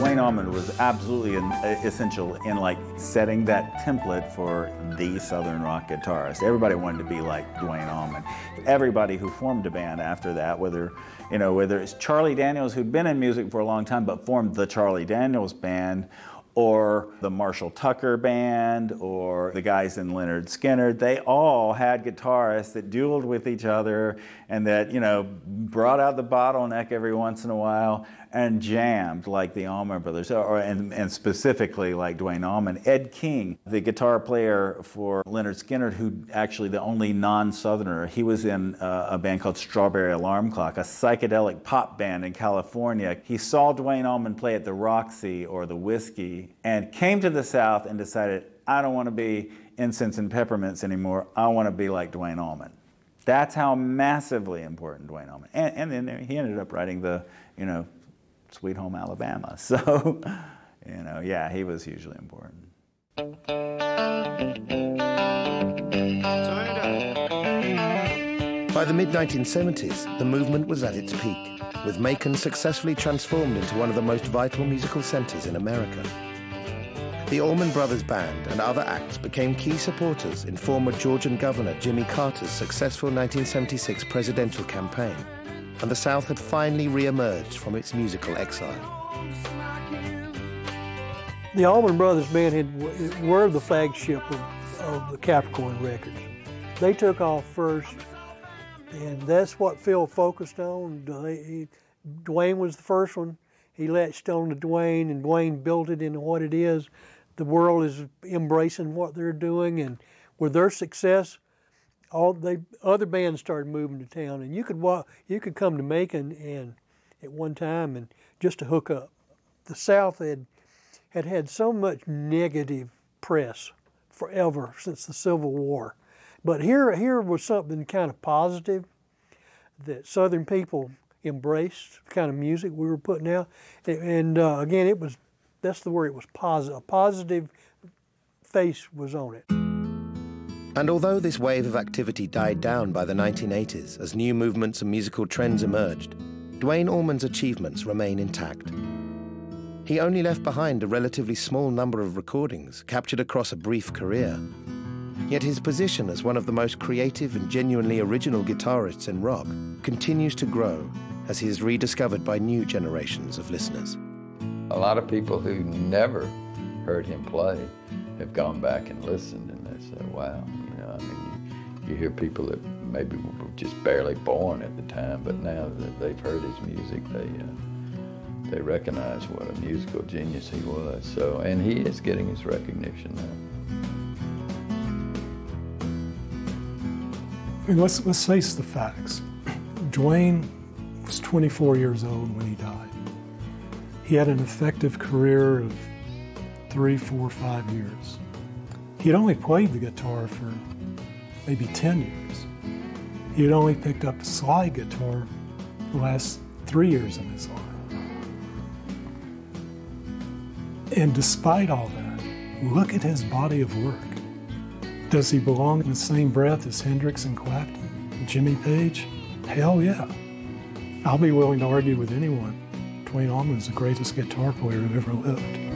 Duane Allman was absolutely essential in like setting that template for the Southern rock guitarist. Everybody wanted to be like Duane Allman. Everybody who formed a band after that, whether it's Charlie Daniels, who'd been in music for a long time but formed the Charlie Daniels Band, or the Marshall Tucker Band, or the guys in Lynyrd Skynyrd, they all had guitarists that dueled with each other and that, brought out the bottleneck every once in a while and jammed like the Allman Brothers, and specifically like Duane Allman. Ed King, the guitar player for Lynyrd Skynyrd, who actually the only non-Southerner, he was in a band called Strawberry Alarm Clock, a psychedelic pop band in California. He saw Duane Allman play at the Roxy or the Whiskey and came to the South and decided, I don't want to be Incense and Peppermints anymore, I want to be like Duane Allman. That's how massively important Duane Allman. And then he ended up writing the, Sweet Home Alabama. So, yeah, he was hugely important. By the mid-1970s, the movement was at its peak, with Macon successfully transformed into one of the most vital musical centers in America. The Allman Brothers Band and other acts became key supporters in former Georgian Governor Jimmy Carter's successful 1976 presidential campaign, and the South had finally re-emerged from its musical exile. The Allman Brothers Band were the flagship of the Capricorn Records. They took off first, and that's what Phil focused on. Duane was the first one. He latched on to Duane, and Duane built it into what it is. The world is embracing what they're doing, and with their success, other bands started moving to town, and you could come to Macon and at one time and just to hook up. The South had so much negative press forever since the Civil War, but here was something kind of positive that Southern people embraced, the kind of music we were putting out, and again, that's the word. It was positive. A positive face was on it. And although this wave of activity died down by the 1980s as new movements and musical trends emerged, Duane Allman's achievements remain intact. He only left behind a relatively small number of recordings captured across a brief career. Yet his position as one of the most creative and genuinely original guitarists in rock continues to grow as he is rediscovered by new generations of listeners. A lot of people who never heard him play have gone back and listened, and they say, wow, you hear people that maybe were just barely born at the time, but now that they've heard his music, they recognize what a musical genius he was. So, and he is getting his recognition now. Let's face the facts. Duane was 24 years old when he died. He had an effective career of 3, 4, 5 years. He had only played the guitar for maybe 10 years. He had only picked up the slide guitar the last 3 years of his life. And despite all that, look at his body of work. Does he belong in the same breath as Hendrix and Clapton and Jimmy Page? Hell yeah. I'll be willing to argue with anyone. Duane Allman's the greatest guitar player who ever lived.